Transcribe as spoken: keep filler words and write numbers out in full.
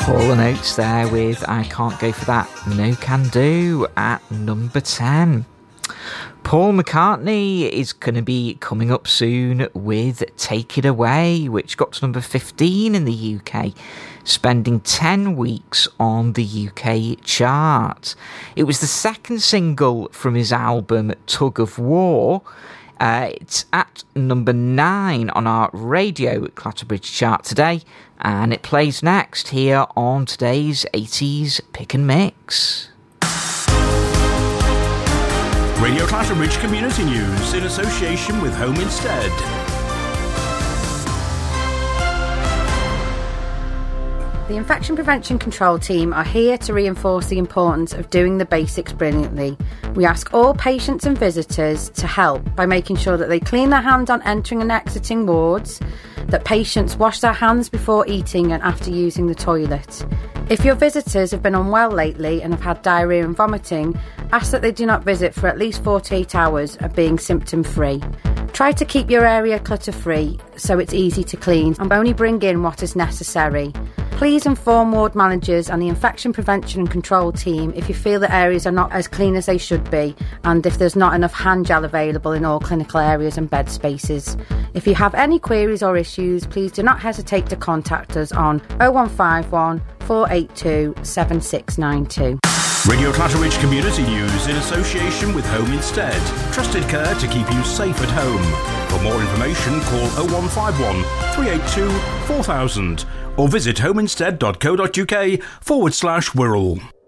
Hall and Oates there with I Can't Go For That, No Can Do at number ten. Paul McCartney is going to be coming up soon with Take It Away, which got to number fifteen in the U K, spending ten weeks on the U K chart. It was the second single from his album Tug of War. Uh, it's at number nine on our Radio Clatterbridge chart today, and it plays next here on today's eighties Pick and Mix. Radio Clatterbridge Community News in association with Home Instead. The Infection Prevention Control Team are here to reinforce the importance of doing the basics brilliantly. We ask all patients and visitors to help by making sure that they clean their hands on entering and exiting wards, that patients wash their hands before eating and after using the toilet. If your visitors have been unwell lately and have had diarrhoea and vomiting, ask that they do not visit for at least forty-eight hours of being symptom-free. Try to keep your area clutter-free so it's easy to clean and only bring in what is necessary. Please inform ward managers and the Infection Prevention and Control Team if you feel that areas are not as clean as they should be and if there's not enough hand gel available in all clinical areas and bed spaces. If you have any queries or issues, please do not hesitate to contact us on oh one five one, four eight two, seven six nine two. Radio Clatterbridge Community News in association with Home Instead. Trusted care to keep you safe at home. For more information, call oh one five one, three eight two, four thousand or visit homeinstead.co.uk forward slash Wirral.